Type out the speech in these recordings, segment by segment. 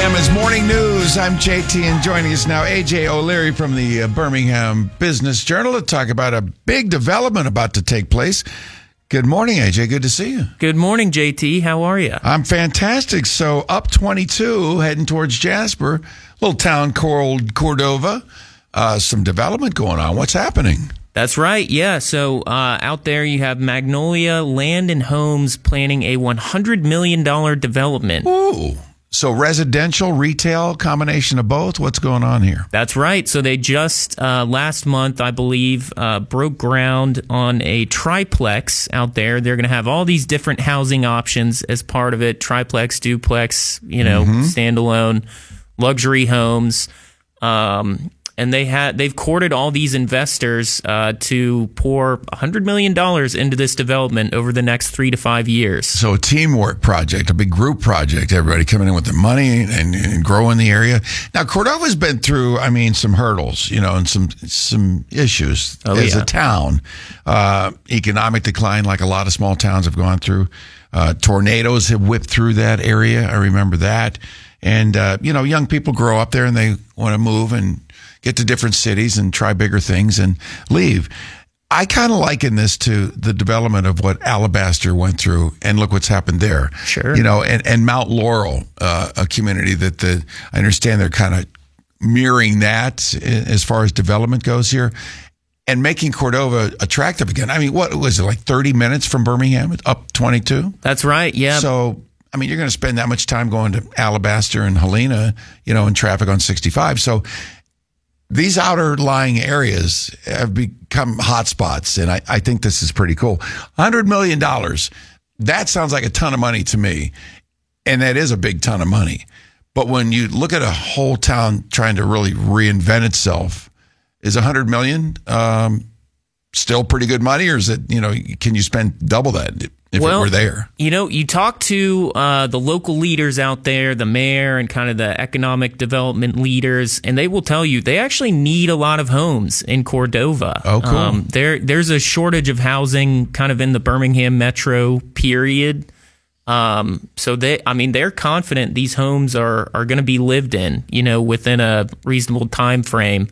a.m. is Morning News. I'm JT, and joining us now, AJ O'Leary from the Birmingham Business Journal to talk about a big development about to take place. Good morning, AJ. Good to see you. Good morning, JT. How are you? I'm fantastic. So up 22, heading towards Jasper, little town called Cordova. Some development going on. What's happening? That's right. Yeah. So out there you have Magnolia Land and Homes planning a $100 million development. Ooh. So residential, retail, combination of both? What's going on here? That's right. So they just last month, I believe, broke ground on a triplex out there. They're going to have all these different housing options as part of it. Triplex, duplex, standalone, luxury homes. And they've courted all these investors to pour $100 million into this development over the next 3 to 5 years. So a teamwork project, a big group project, everybody coming in with their money and growing the area. Now, Cordova's been through, some hurdles, and some issues as a town. Economic decline, like a lot of small towns have gone through. Tornadoes have whipped through that area. I remember that. And, young people grow up there and they want to move and get to different cities and try bigger things and leave. I kind of liken this to the development of what Alabaster went through, and look what's happened there. Sure. And Mount Laurel, a community that I understand they're kind of mirroring that as far as development goes here, and making Cordova attractive again. What was it, like 30 minutes from Birmingham, up 22? That's right, yeah. So, you're going to spend that much time going to Alabaster and Helena, in traffic on 65. So these outer lying areas have become hotspots, and I think this is pretty cool. $100 million, that sounds like a ton of money to me, and that is a big ton of money. But when you look at a whole town trying to really reinvent itself, is $100 million still pretty good money, or is it, can you spend double that if it were there? You talk to the local leaders out there, the mayor and kind of the economic development leaders, and they will tell you they actually need a lot of homes in Cordova. Oh, cool. There's a shortage of housing kind of in the Birmingham metro period. So they're confident these homes are going to be lived in, within a reasonable time frame.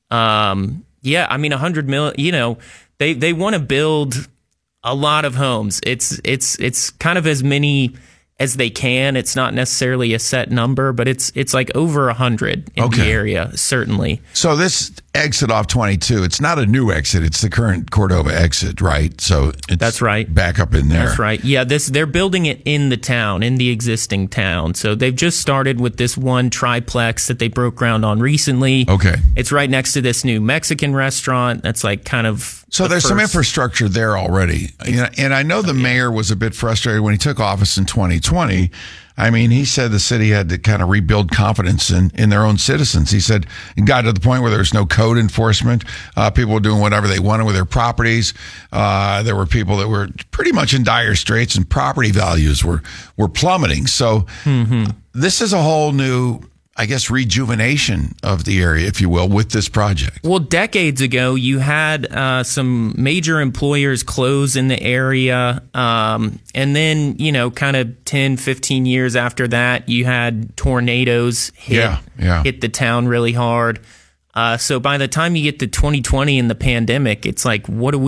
$100 million, they want to build a lot of homes. It's kind of as many as they can. It's not necessarily a set number, but it's like over 100 in the area, certainly. So this exit off 22, it's not a new exit. It's the current Cordova exit, right? So that's right. Back up in there. That's right. Yeah, they're building it in the town, in the existing town. So they've just started with this one triplex that they broke ground on recently. Okay. It's right next to this new Mexican restaurant. That's like kind of... So there's some infrastructure there already. And I know the mayor was a bit frustrated when he took office in 2020. He said the city had to kind of rebuild confidence in their own citizens. He said it got to the point where there was no code enforcement. People were doing whatever they wanted with their properties. There were people that were pretty much in dire straits, and property values were plummeting. So this is a whole new, rejuvenation of the area, if you will, with this project. Well, decades ago, you had some major employers close in the area. And then, kind of 10, 15 years after that, you had tornadoes hit the town really hard. So by the time you get to 2020 and the pandemic, it's like,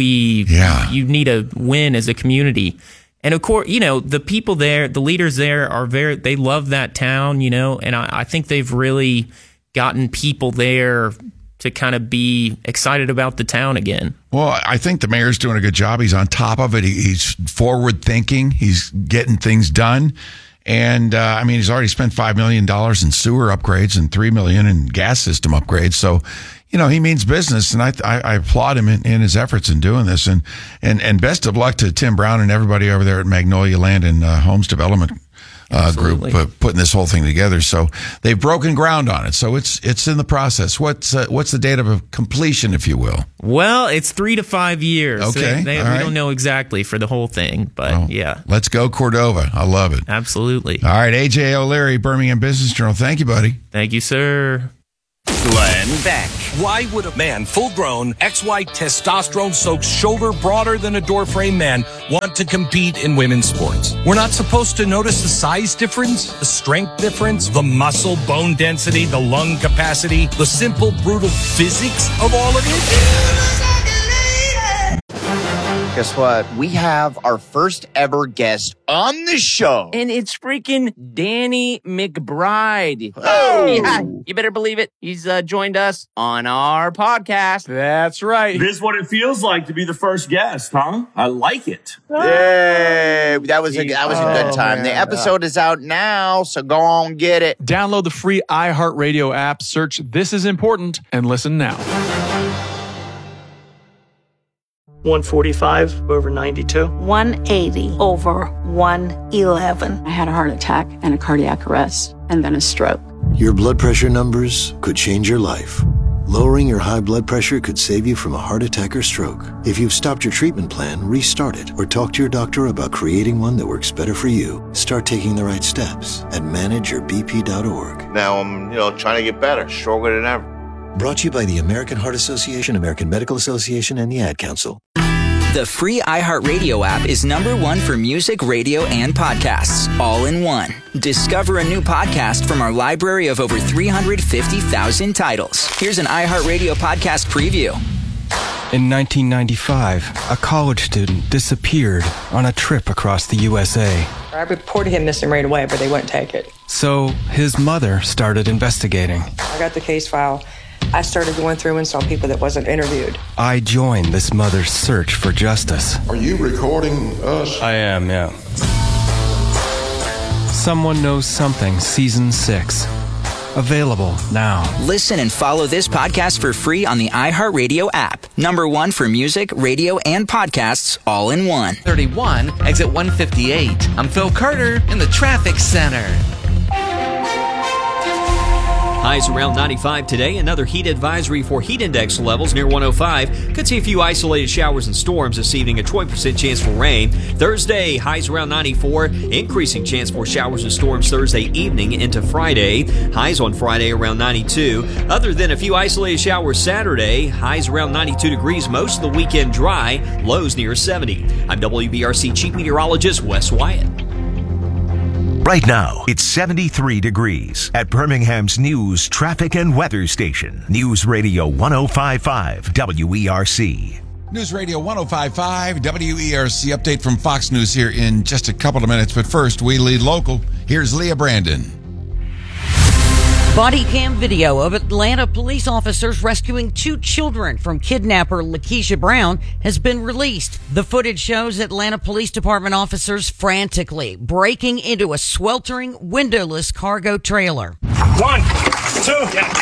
you need a win as a community. And of course, the people there, the leaders there they love that town, and I think they've really gotten people there to kind of be excited about the town again. Well, I think the mayor's doing a good job. He's on top of it. He's forward thinking. He's getting things done. And he's already spent $5 million in sewer upgrades and $3 million in gas system upgrades. So, he means business, and I applaud him in his efforts in doing this. And best of luck to Tim Brown and everybody over there at Magnolia Land and Homes Development Group putting this whole thing together. So they've broken ground on it. So it's in the process. What's the date of completion, if you will? Well, it's 3 to 5 years. Okay, we don't know exactly for the whole thing, but yeah. Let's go Cordova. I love it. Absolutely. All right, AJ O'Leary, Birmingham Business Journal. Thank you, buddy. Thank you, sir. Glenn Beck. Why would a man, full-grown, XY testosterone-soaked, shoulder broader than a door-frame man, want to compete in women's sports? We're not supposed to notice the size difference, the strength difference, the muscle, bone density, the lung capacity, the simple, brutal physics of all of it? Guess what? We have our first ever guest on the show. And it's freaking Danny McBride. Oh! Yeah, you better believe it. He's joined us on our podcast. That's right. This is what it feels like to be the first guest, huh? I like it. Yay! That was a good time. Man. The episode is out now, so go on get it. Download the free iHeartRadio app, search This Is Important, and listen now. 145 over 92. 180 over 111. I had a heart attack and a cardiac arrest, and then a stroke. Your blood pressure numbers could change your life. Lowering your high blood pressure could save you from a heart attack or stroke. If you've stopped your treatment plan, restart it or talk to your doctor about creating one that works better for you. Start taking the right steps at manageyourbp.org. Now I'm, trying to get better, stronger than ever. Brought to you by the American Heart Association, American Medical Association, and the Ad Council. The free iHeartRadio app is #1 for music, radio, and podcasts, all in one. Discover a new podcast from our library of over 350,000 titles. Here's an iHeartRadio podcast preview. In 1995, a college student disappeared on a trip across the USA. I reported him missing right away, but they wouldn't take it. So his mother started investigating. I got the case file. I started going through and saw people that wasn't interviewed. I joined this mother's search for justice. Are you recording us? I am, yeah. Someone Knows Something, Season 6. Available now. Listen and follow this podcast for free on the iHeartRadio app. #1 for music, radio, and podcasts, all in one. 31, exit 158. I'm Phil Carter in the traffic center. Highs around 95 today. Another heat advisory for heat index levels near 105. Could see a few isolated showers and storms this evening. A 20% chance for rain. Thursday, highs around 94. Increasing chance for showers and storms Thursday evening into Friday. Highs on Friday around 92. Other than a few isolated showers Saturday, highs around 92 degrees. Most of the weekend dry. Lows near 70. I'm WBRC Chief Meteorologist Wes Wyatt. Right now, it's 73 degrees at Birmingham's news, traffic, and weather station. News Radio 105.5 WERC. News Radio 105.5 WERC. Update from Fox News here in just a couple of minutes. But first, we lead local. Here's Leah Brandon. Body cam video of Atlanta police officers rescuing 2 children from kidnapper Lakeisha Brown has been released. The footage shows Atlanta Police Department officers frantically breaking into a sweltering, windowless cargo trailer. 1, 2,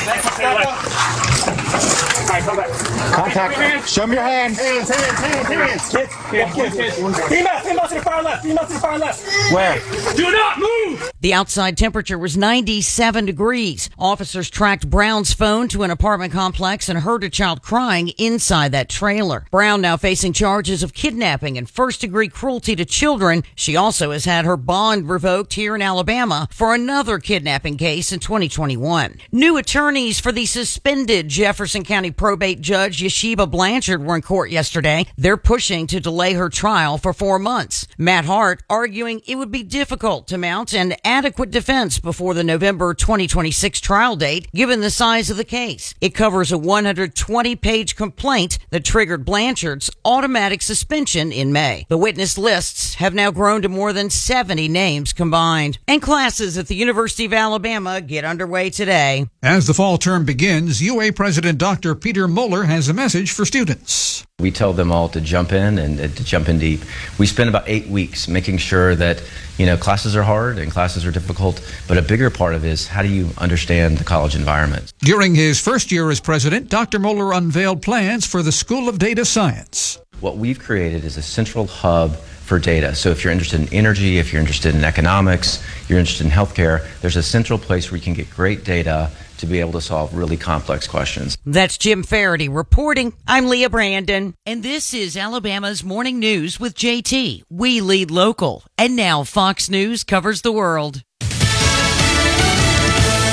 Contact. Show me your hands. Hands. Kids. Female to the far left. Female to the far left. Where? Do not move. The outside temperature was 97 degrees. Officers tracked Brown's phone to an apartment complex and heard a child crying inside that trailer. Brown now facing charges of kidnapping and first-degree cruelty to children. She also has had her bond revoked here in Alabama for another kidnapping case in 2021. New attorneys for the suspended Jefferson County probate judge Yeshiba Blanchard were in court yesterday. They're pushing to delay her trial for 4 months. Matt Hart arguing it would be difficult to mount an adequate defense before the November 2026 trial date, given the size of the case. It covers a 120-page complaint that triggered Blanchard's automatic suspension in May. The witness lists have now grown to more than 70 names combined. And classes at the University of Alabama get underway today. As the fall term begins, UA President Dr. Peter Mueller has a message for students. We tell them all to jump in and to jump in deep. We spend about 8 weeks making sure that, classes are hard and classes are difficult, but a bigger part of it is how do you understand the college environment? During his first year as president, Dr. Mueller unveiled plans for the School of Data Science. What we've created is a central hub for data. So if you're interested in energy, if you're interested in economics, you're interested in healthcare, there's a central place where you can get great data to be able to solve really complex questions. That's Jim Faraday reporting. I'm Leah Brandon, and this is Alabama's Morning News with JT. We lead local, and now Fox News covers the world. Democrats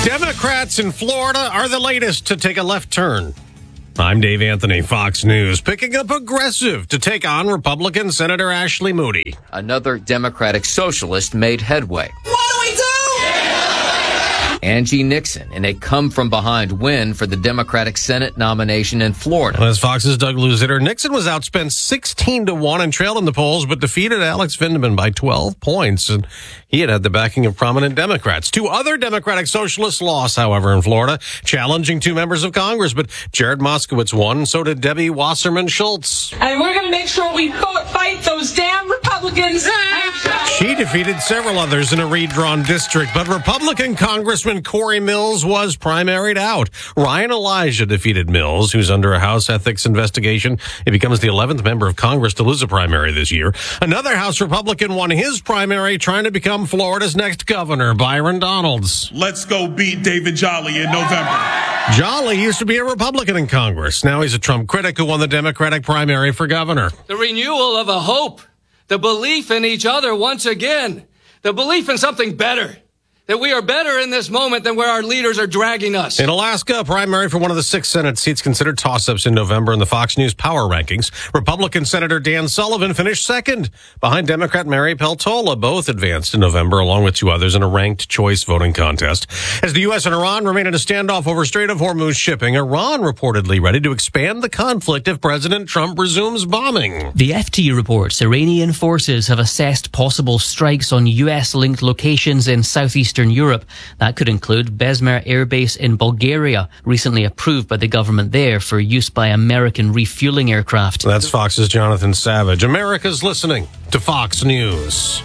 Democrats in Florida are the latest to take a left turn. I'm Dave Anthony, Fox News, picking a progressive to take on Republican Senator Ashley Moody. Another Democratic socialist made headway. What do we do? Angie Nixon in a come-from-behind win for the Democratic Senate nomination in Florida. As Fox's Doug Luzitter, Nixon was outspent 16-1 and trailed in the polls, but defeated Alex Vindman by 12 points. And he had the backing of prominent Democrats. Two other Democratic socialists lost, however, in Florida, challenging two members of Congress. But Jared Moskowitz won, and so did Debbie Wasserman Schultz. And we're going to make sure we fight those damn Republicans. She defeated several others in a redrawn district, but Republican Congressman Corey Mills was primaried out. Ryan Elijah defeated Mills, who's under a House ethics investigation. He becomes the 11th member of Congress to lose a primary this year. Another House Republican won his primary, trying to become Florida's next governor, Byron Donalds. Let's go beat David Jolly in November. Jolly used to be a Republican in Congress. Now he's a Trump critic who won the Democratic primary for governor. The renewal of a hope, the belief in each other once again, the belief in something better. That we are better in this moment than where our leaders are dragging us. In Alaska, a primary for one of the 6 Senate seats considered toss-ups in November in the Fox News Power Rankings. Republican Senator Dan Sullivan finished second behind Democrat Mary Peltola. Both advanced in November, along with 2 others in a ranked choice voting contest. As the U.S. and Iran remain in a standoff over Strait of Hormuz shipping, Iran reportedly ready to expand the conflict if President Trump resumes bombing. The FT reports Iranian forces have assessed possible strikes on U.S.-linked locations in southeastern Europe. That could include Besmer Air Base in Bulgaria, recently approved by the government there for use by American refueling aircraft. That's Fox's Jonathan Savage. America's listening to Fox News.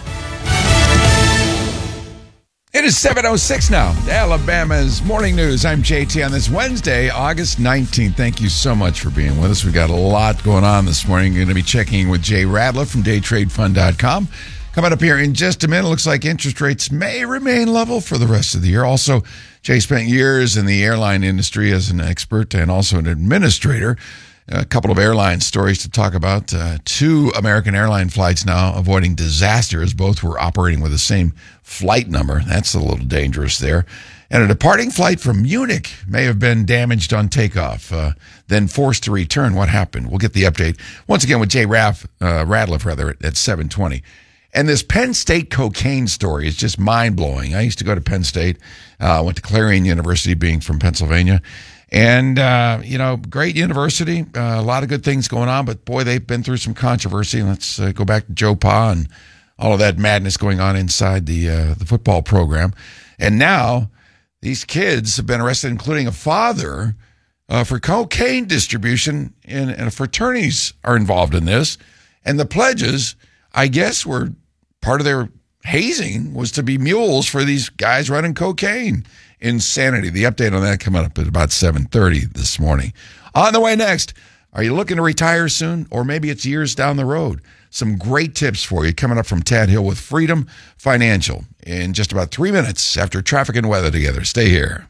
It is 7:06 now. Alabama's Morning News. I'm JT on this Wednesday, August 19th. Thank you so much for being with us. We've got a lot going on this morning. You're going to be checking in with Jay Radliff from DayTradeFund.com. Coming up here in just a minute, looks like interest rates may remain level for the rest of the year. Also, Jay spent years in the airline industry as an expert and also an administrator. A couple of airline stories to talk about. 2 American airline flights now avoiding disaster as both were operating with the same flight number. That's a little dangerous there. And a departing flight from Munich may have been damaged on takeoff, then forced to return. What happened? We'll get the update once again with Jay Radliff at 7:20. And this Penn State cocaine story is just mind-blowing. I used to go to Penn State, went to Clarion University, being from Pennsylvania. And, great university, a lot of good things going on. But, boy, they've been through some controversy. Let's go back to Joe Pa and all of that madness going on inside the football program. And now these kids have been arrested, including a father, for cocaine distribution. And fraternities are involved in this. And the pledges, I guess, were part of their hazing was to be mules for these guys running cocaine. Insanity. The update on that coming up at about 7:30 this morning. On the way next, are you looking to retire soon? Or maybe it's years down the road. Some great tips for you coming up from Tad Hill with Freedom Financial in just about 3 minutes after traffic and weather together. Stay here.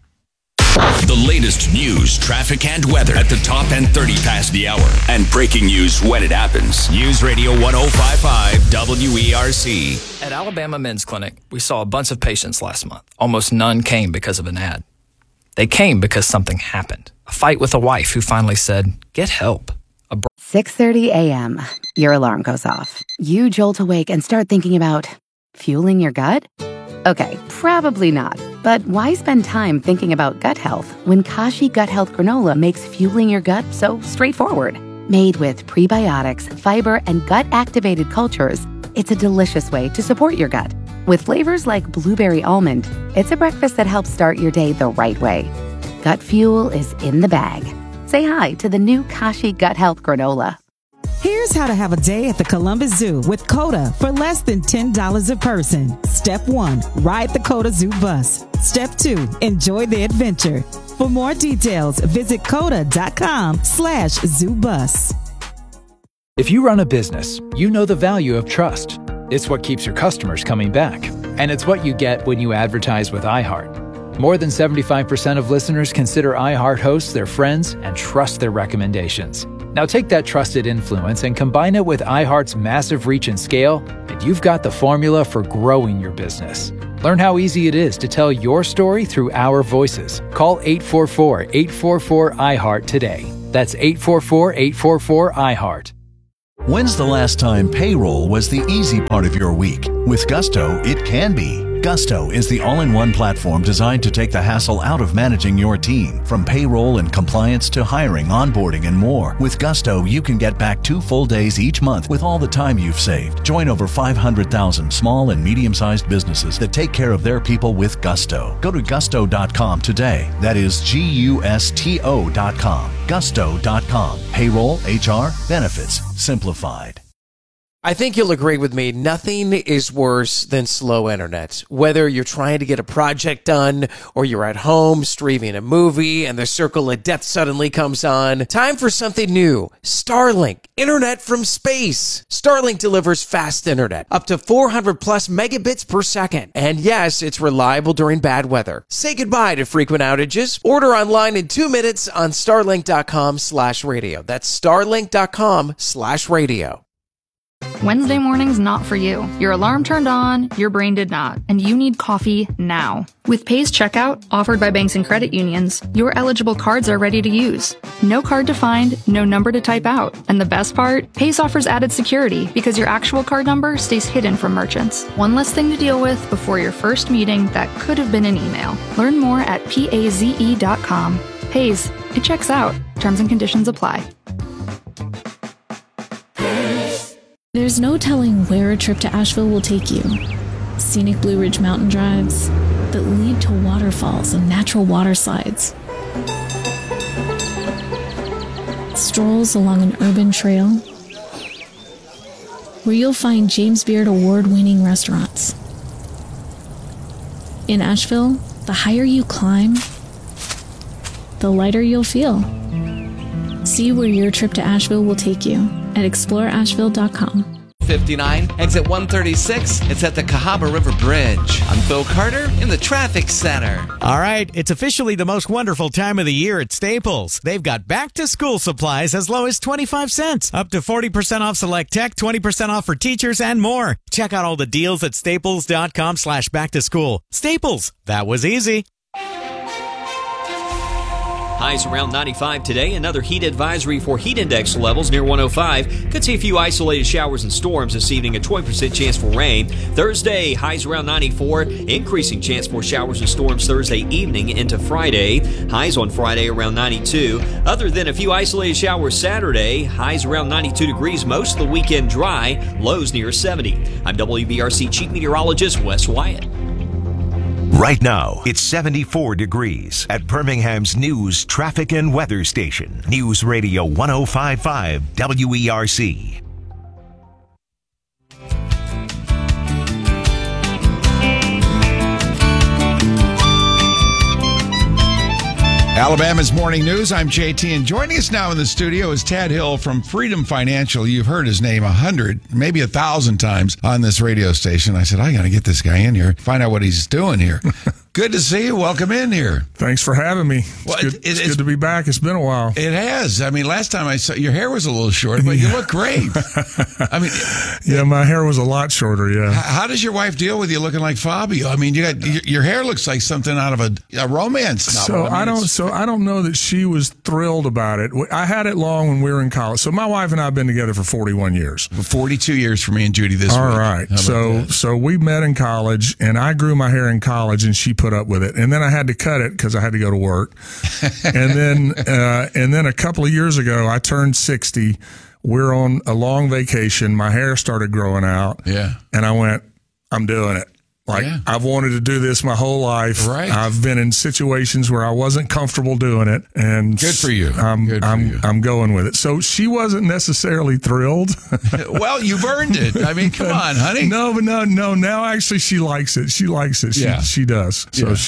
The latest news, traffic, and weather at the top and 30 past the hour. And breaking news when it happens. News Radio 105.5 WERC. At Alabama Men's Clinic, we saw a bunch of patients last month. Almost none came because of an ad. They came because something happened. A fight with a wife who finally said, "Get help." 6:30 a.m. Your alarm goes off. You jolt awake and start thinking about fueling your gut? Okay, probably not. But why spend time thinking about gut health when Kashi Gut Health Granola makes fueling your gut so straightforward? Made with prebiotics, fiber, and gut-activated cultures, it's a delicious way to support your gut. With flavors like blueberry almond, it's a breakfast that helps start your day the right way. Gut fuel is in the bag. Say hi to the new Kashi Gut Health Granola. Here's how to have a day at the Columbus Zoo with COTA for less than $10 a person. Step 1, ride the COTA Zoo bus. Step 2, enjoy the adventure. For more details, visit COTA.com/ZooBus. If you run a business, you know the value of trust. It's what keeps your customers coming back. And it's what you get when you advertise with iHeart. More than 75% of listeners consider iHeart hosts their friends and trust their recommendations. Now take that trusted influence and combine it with iHeart's massive reach and scale, and you've got the formula for growing your business. Learn how easy it is to tell your story through our voices. Call 844-844-iHeart today. That's 844-844-iHeart. When's the last time payroll was the easy part of your week? With Gusto, it can be. Gusto is the all-in-one platform designed to take the hassle out of managing your team. From payroll and compliance to hiring, onboarding, and more. With Gusto, you can get back 2 full days each month with all the time you've saved. Join over 500,000 small and medium-sized businesses that take care of their people with Gusto. Go to gusto.com today. That is Gusto.com. Gusto.com. Payroll, HR, benefits, simplified. I think you'll agree with me, nothing is worse than slow internet. Whether you're trying to get a project done or you're at home streaming a movie and the circle of death suddenly comes on, time for something new. Starlink, internet from space. Starlink delivers fast internet, up to 400 plus megabits per second. And yes, it's reliable during bad weather. Say goodbye to frequent outages. Order online in 2 minutes on starlink.com/radio. That's starlink.com/radio. Wednesday morning's not for you. Your alarm turned on, your brain did not, and you need coffee now. With Pays Checkout, offered by banks and credit unions, your eligible cards are ready to use. No card to find, no number to type out. And the best part, Pays offers added security because your actual card number stays hidden from merchants. One less thing to deal with before your first meeting that could have been an email. Learn more at PAZE.com. Pays, it checks out. Terms and conditions apply. There's no telling where a trip to Asheville will take you. Scenic Blue Ridge mountain drives that lead to waterfalls and natural water slides. Strolls along an urban trail where you'll find James Beard award-winning restaurants. In Asheville, the higher you climb, the lighter you'll feel. See where your trip to Asheville will take you at exploreasheville.com. 59, exit 136. It's at the Cahaba River Bridge. I'm Phil Carter in the traffic center. All right, it's officially the most wonderful time of the year at Staples. They've got back-to-school supplies as low as 25 cents, up to 40% off select tech, 20% off for teachers, and more. Check out all the deals at staples.com/back-to-school. Staples, that was easy. Highs around 95 today. Another heat advisory for heat index levels near 105. Could see a few isolated showers and storms this evening. A 20% chance for rain. Thursday, highs around 94. Increasing chance for showers and storms Thursday evening into Friday. Highs on Friday around 92. Other than a few isolated showers Saturday, highs around 92 degrees. Most of the weekend dry. Lows near 70. I'm WBRC Chief Meteorologist Wes Wyatt. Right now, it's 74 degrees at Birmingham's news, traffic, and weather station. News Radio 105.5 WERC. Alabama's Morning News. I'm JT, and joining us now in the studio is Tad Hill from Freedom Financial. You've heard his name 100, maybe 1,000 times on this radio station. I said, I got to get this guy in here, find out what he's doing here. Good to see you. Welcome in here. Thanks for having me. It's good to be back. It's been a while. It has. I mean, last time I saw your hair was a little short, but you look great. I mean, yeah, my hair was a lot shorter. Yeah. How does your wife deal with you looking like Fabio? I mean, you got your hair looks like something out of a romance novel. I don't know that she was thrilled about it. I had it long when we were in college. So my wife and I have been together for 41 years. 42 years for me and Judy this week. All right. So we met in college, and I grew my hair in college, and she put up with it. And then I had to cut it because I had to go to work. and then a couple of years ago, I turned 60. We're on a long vacation. My hair started growing out. Yeah. And I went, I'm doing it. I've wanted to do this my whole life. Right. I've been in situations where I wasn't comfortable doing it, and good for you. I'm going with it. So she wasn't necessarily thrilled. Well, you've earned it. I mean, come on, honey. No. Now actually she likes it. She likes it. She does. So yeah.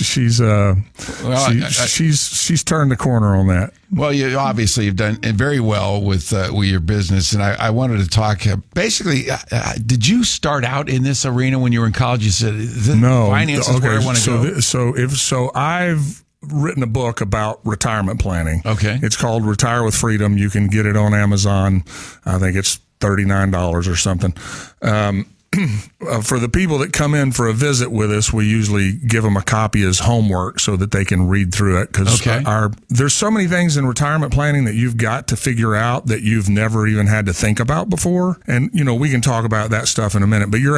She's turned the corner on that. Well, you've done very well with your business, and I wanted to talk. Basically, did you start out in this arena when you were in college? You said no. Finance is where I want to go. So I've written a book about retirement planning. Okay, it's called Retire with Freedom. You can get it on Amazon. I think it's $39 or something. for the people that come in for a visit with us, we usually give them a copy as homework so that they can read through it. Because there's so many things in retirement planning that you've got to figure out that you've never even had to think about before. And, we can talk about that stuff in a minute, but you're